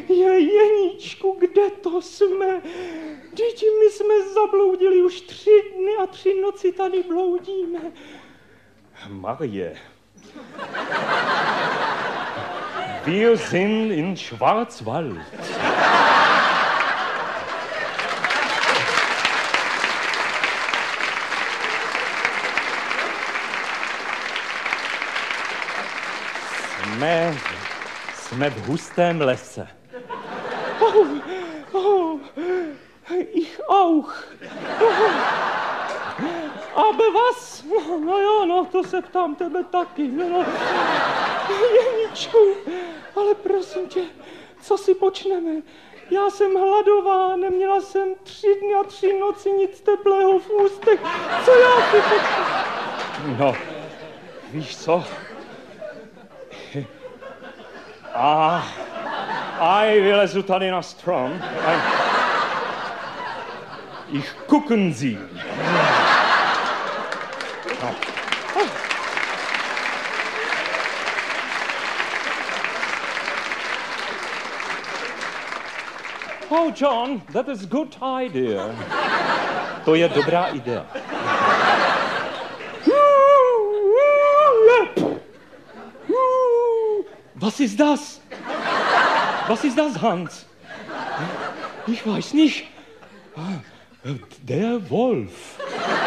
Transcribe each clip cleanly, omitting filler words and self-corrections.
Jeníčku, kde to jsme? Vždyť my jsme zabloudili už 3 dny a 3 noci tady bloudíme. Marie. Wir sind in Schwarzwald. Jsme v hustém lese. Ich auch. Aber was? No jo, no, to se ptám tebe taky. No. Jeníčku, ale prosím tě, co si počneme? Já jsem hladová, neměla jsem 3 dny a 3 noci nic teplého v ústech. Co já si počnu? No, víš co? Vylezu tady na strom. Ich gucken Sie. No. Oh, John, that is good idea. To je dobrá idea. Was ist das? Was ist das, Hans? Ich weiß nicht. Der Wolf.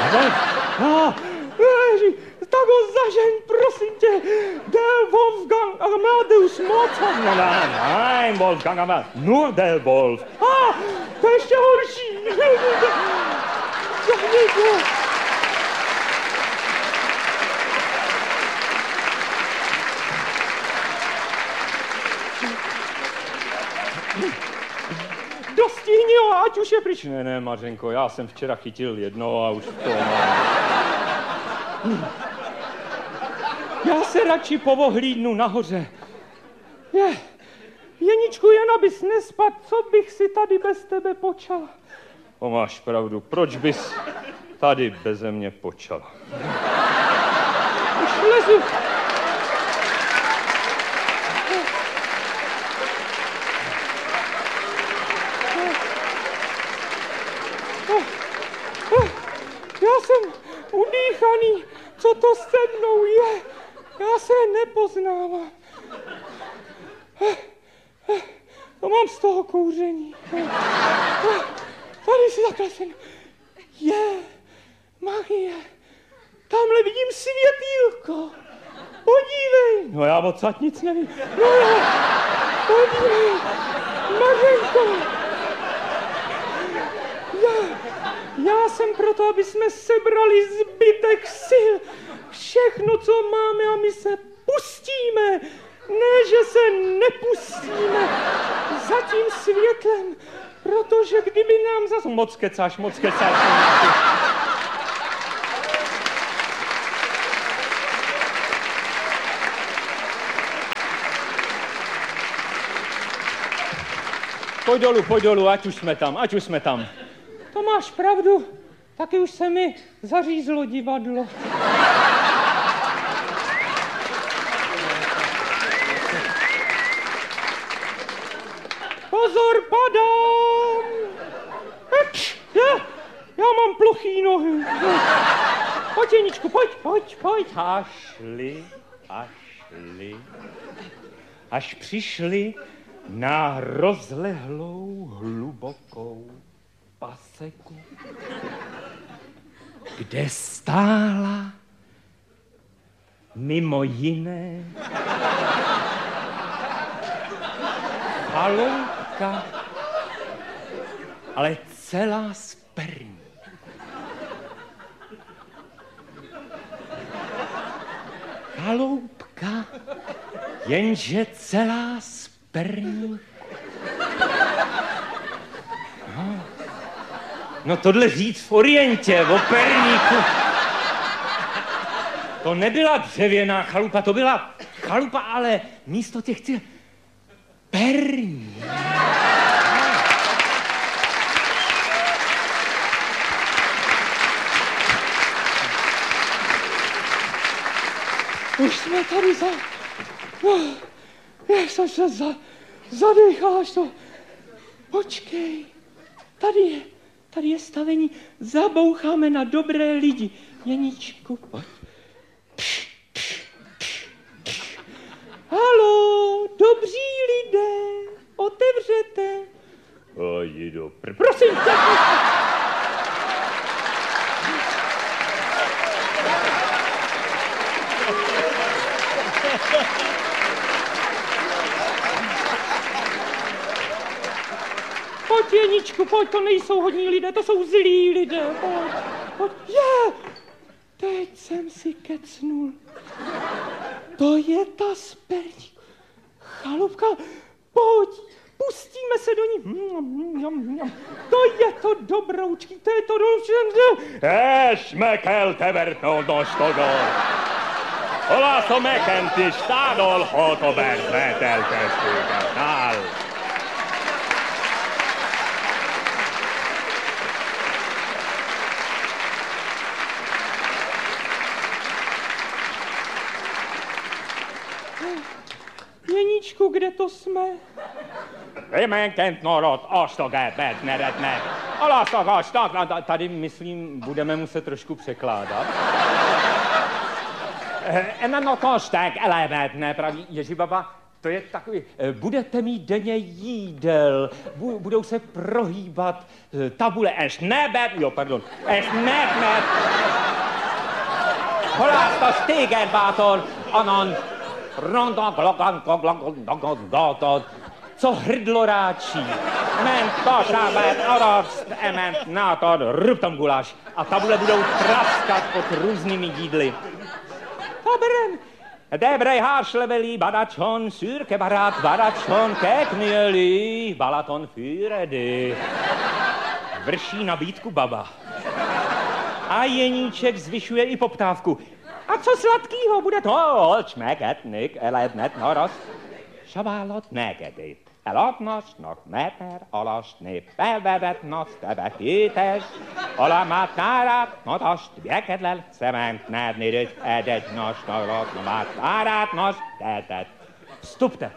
Tak ho zažeň, prosím tě. Der Wolfgang Amadeus Mozart. Nein, Wolfgang Amadeus. Nur der Wolf. To je ještě horší. Dostihni ho, ať už je pryč. Ne, Mařenko, já jsem včera chytil jedno a už to mám. Já se radši povohlídnu nahoře. Jeníčku, jen abys nespad, co bych si tady bez tebe počala? To máš pravdu, proč bys tady beze mě počala? Už lezu. Já jsem udýchaný, co to se mnou je? Já se nepoznávám. To mám z toho kouření. Tady si zaklesen. Marie, tamhle vidím světýlko. Podívej. No já odsaď nic nevím. No jo, podívej. Mařenko. Já jsem proto, aby jsme sebrali zbytek sil. Všechno, co máme, a my se pustíme. Ne, že se nepustíme za tím světlem, protože kdyby nám zase... Moc kecáš. Pojď dolů, ať už jsme tam. To máš pravdu, taky už se mi zařízlo divadlo. Pozor, padám! Já mám plochý nohy. Pojď, Jeníčku, pojď. Až přišli na rozlehlou, hlubokou paseku, kde stála mimo jiné chaloupka, ale celá z perní. Chaloupka, jenže celá z perní. No tohle říct v Orientě, o perníku. To nebyla dřevěná chalupa, to byla chalupa, ale místo těch perní. Už jsme tady Zadecháš to. Počkej, tady je stavení. Zaboucháme na dobré lidi. Jeníčku, pojď. Haló, dobří lidé, otevřete. Jdi do Prosím tě. Pojď, Jeníčku, pojď, to nejsou hodní lidé, to jsou zlí lidé, pojď. Teď jsem si kecnul. To je ta sperník. Chalupka, pojď, pustíme se do ní. To je to dobroučký, to je to dobroučký. Esmekel tevertnod nostodol. Ola så mekenti stadol hotober vetelkestégetnál. Jeníčku, kde to jsme? Vymenkent norot, ostogebet, neretne. Tady, myslím, budeme muset trošku překládat. No tož tak, elevetne, praví Ježibaba, to je takový, budete mít denně jídel, budou se prohýbat tabule, eš nebet, Hola, to stigerbátor, anon, co hrdloráčí, ment košábet, orost, ement nátor, ruptom guláš a tabule budou traskat pod různými jídly. Taberem. Debrej hárslevelí, badačon, szürke barát, badačon, keknjeli, balaton füredy. Vrší nabídku baba. A Jeníček zvyšuje i poptávku. A co sladkýho bude to? Čmegetnik, elednet norost. Šabálot negedit. Elopnosnak meter, alastni, felvevetnos, tebekítes, alamatnárat, notast, vjekedlel, cement, nednirit, edet, nasnarot, matnárat, nos, tetet. Vstupte.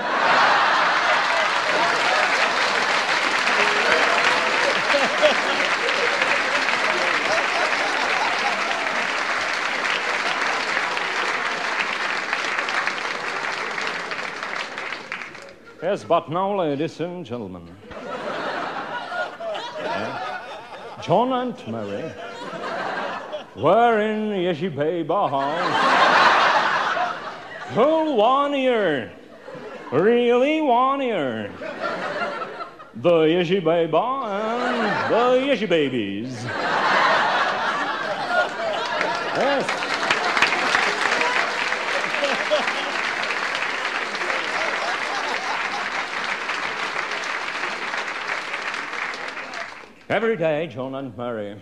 Yes, but now, ladies and gentlemen, John and Mary were in Yeshibaba house whole 1 year, really 1 year. The Yeshibaba and the Yeshibabies. Yes. Every day, John and Mary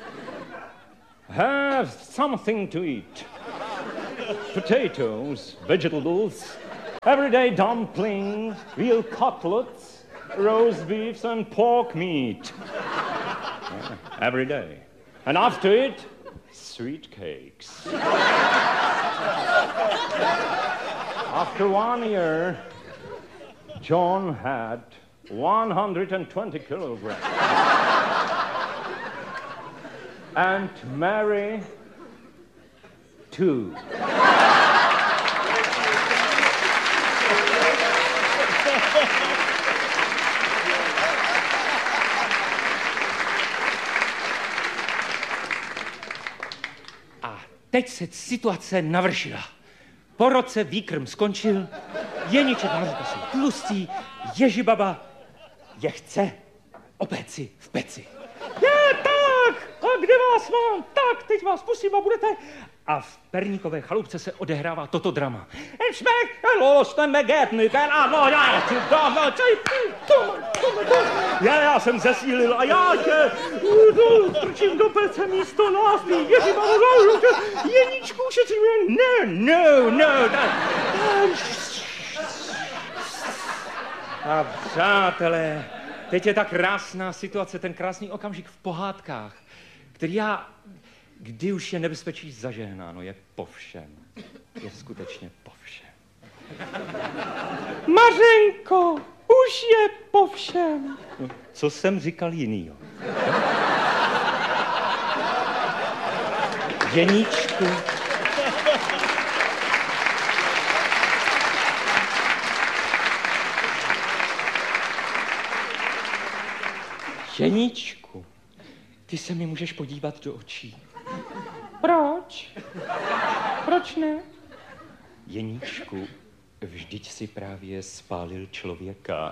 have something to eat. Potatoes, vegetables, everyday dumplings, veal cutlets, roast beefs, and pork meat. Every day. And after it, sweet cakes. After 1 year, John had 120 kilograms. And Mary, 2. A teď se situace navršila. Po roce výkrm skončil, Jeníček naříkal si tlustý, Ježibaba je chce opéci v peci. Je tak! A kde vás mám? Tak, teď vás pustím a budete... A v perníkové chalupce se odehrává toto drama. Já jsem zesílil a já tě strčím do pece místo nás, Jeníčku ušetřím. No. A přátelé, teď je ta krásná situace, ten krásný okamžik v pohádkách, kdy už je nebezpečí zažehnáno, je po všem. Je skutečně po všem. Mařenko, Už je po všem. No, co jsem říkal jinýho? Jeníčku. Jeníčku, ty se mi můžeš podívat do očí. Proč? Proč ne? Jeníčku, vždyť si právě spálil člověka.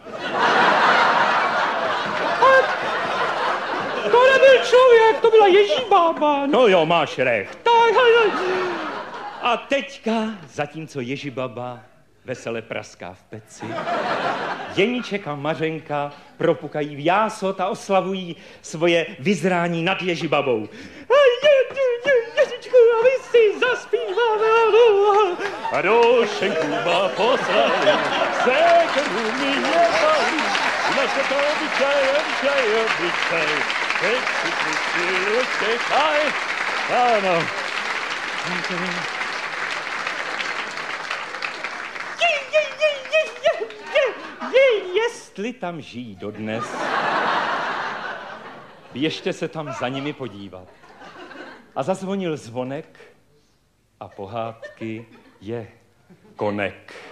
To nebyl člověk, to byla Ježibába. No jo, máš recht. Tak. A teďka, zatímco Ježibaba vesele praská v peci, Jeníček a Mařenka propukají v jásot a oslavují svoje vyzrání nad Ježibabou. Ježičku, a vy si zaspíváme. A do šenku má poslali, se krů mi nepalí, naše to obyčaj, teď si kluci utěkaj. Ano. Jestli tam žijí dodnes, běžte se tam za nimi podívat. A zazvonil zvonek a pohádky je konek.